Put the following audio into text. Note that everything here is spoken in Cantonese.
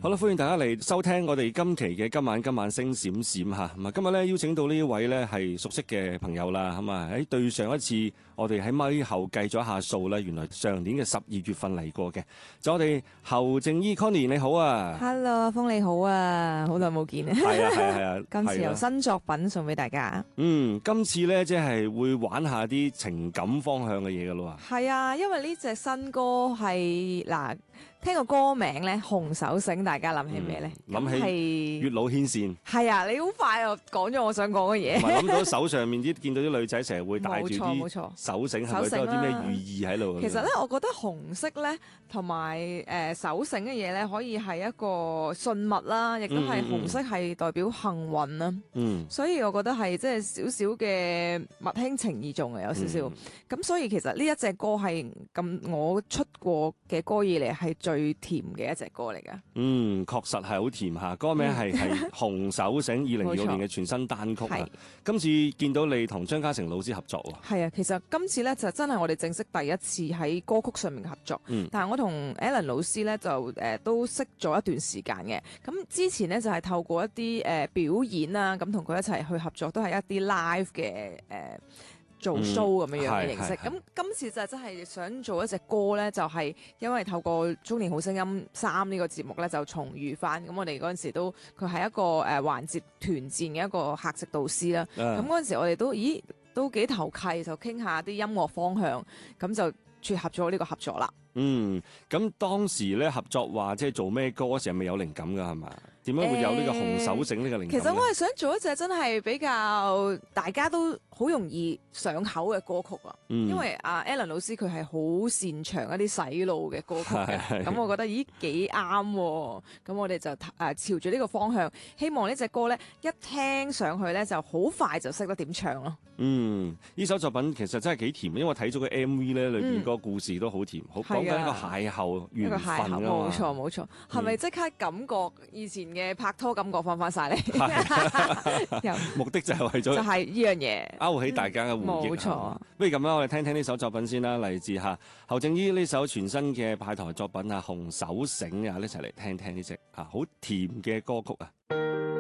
好啦，歡迎大家嚟收聽我哋今期嘅今晚星閃閃嚇。咁啊，今日咧邀請到呢一位咧係熟悉嘅朋友啦。咁啊喺對上一次我哋喺咪後計咗一下數咧，原來上年嘅12月份嚟過嘅。就我哋侯靜怡 Connie 你好啊 ，Hello 阿峰你好啊，好耐冇見啊。 係啊。 今次有新作品送俾大家。 今次咧即係會玩下啲情感方向嘅嘢噶咯喎。 係啊，因為呢隻新歌係嗱。聽個歌名咧，紅手繩，大家諗起咩咧？ 諗起月老牽線。 係啊，你好快又講咗我想講嘅嘢。 同埋諗到手上面見到啲女仔成日會戴住啲手繩，係咪都有啲咩寓意喺度？ 其實咧，我覺得紅色咧同埋手繩嘅嘢咧，可以係一個信物啦，亦都係紅色係代表幸運啦。所以我覺得係即係少少嘅物輕情意重啊，有少少。咁所以其實呢一隻歌係我出過嘅歌以嚟係最甜嘅一隻歌嚟㗎。 確實係好甜嚇。歌名係紅手繩，2026年嘅全新單曲啊。今次見到你同張家誠老師合作喎。係啊，其實今次咧就真係我哋正式第一次喺歌曲上面合作。但係我同 Alan 老師咧就都識咗一段時間嘅。咁之前咧就係透過一啲表演啦，咁同佢一齊去合作，都係一啲 live 嘅做 show 咁樣嘅形式，咁今次就真係想做一隻歌咧，就係因為透過《中年好聲音3》呢個節目咧，就重遇翻。咁我哋嗰陣時都佢係一個環節團戰嘅一個客席導師啦。咁嗰陣時我哋都幾投契，就傾下啲音樂方向，咁就撮合咗呢個合作啦。 咁當時咧合作話即係做咩歌嗰時係咪有靈感㗎係嘛？點解會有呢個紅手繩呢個靈感？ 其實我係想做一隻真係比較大家都好容易上口嘅歌曲啊。因為阿 Alan 老師佢係好擅長一啲洗腦嘅歌曲嘅，咁我覺得幾啱喎。咁我哋就朝住呢個方向，希望呢隻歌咧一聽上去咧就好快就識得點唱咯。 呢首作品其實真係幾甜，因為我睇咗個 MV 咧，裏邊個故事都好甜，講緊一個邂逅緣分㗎嘛。 冇錯，係咪即刻感覺以前嘅拍拖感覺翻晒嚟？ 目的就係為咗就係呢樣嘢勾起大家嘅回憶。冇錯，不如咁啦，我哋聽聽呢首作品先啦，嚟自侯靜怡呢首全新嘅派台作品《紅手繩》啊，一齊嚟聽聽呢隻好甜嘅歌曲啊！